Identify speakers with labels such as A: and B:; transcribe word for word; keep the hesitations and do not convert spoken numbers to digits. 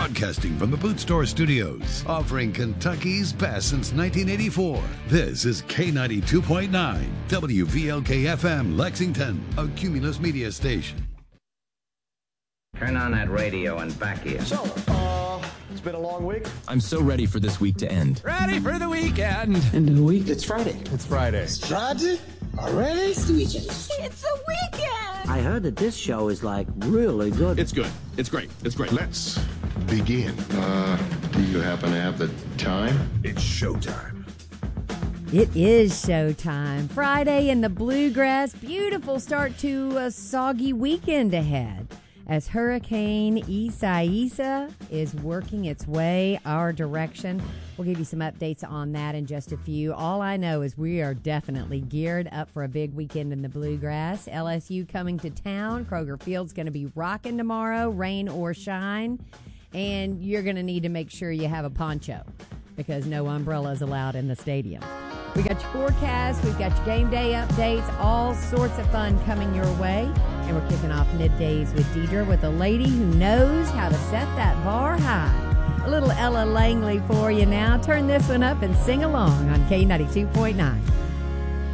A: Broadcasting from the Boot Store Studios, offering Kentucky's best since nineteen eighty-four. This is K ninety-two point nine, W V L K F M, Lexington, a Cumulus media station.
B: Turn on that radio and back here.
C: So, uh, it's been a long week.
D: I'm so ready for this week to end.
E: Ready for the weekend.
F: End of the week.
C: It's Friday.
E: It's Friday.
C: It's Friday? Already?
G: It's the weekend.
H: I heard that this show is, like, really good.
I: It's good. It's great. It's great.
J: Let's begin. Uh, do you happen to have the time?
A: It's showtime.
K: It is showtime. Friday in the Bluegrass. Beautiful start to a soggy weekend ahead as Hurricane Isaias is working its way our direction. We'll give you some updates on that in just a few. All I know is we are definitely geared up for a big weekend in the Bluegrass. L S U coming to town. Kroger Field's going to be rocking tomorrow, rain or shine. And you're going to need to make sure you have a poncho because no umbrellas allowed in the stadium. We got your forecast. We've got your game day updates. All sorts of fun coming your way. And we're kicking off middays with Deidre with a lady who knows how to set that bar high. A little Ella Langley for you now. Turn this one up and sing along on K ninety-two point nine.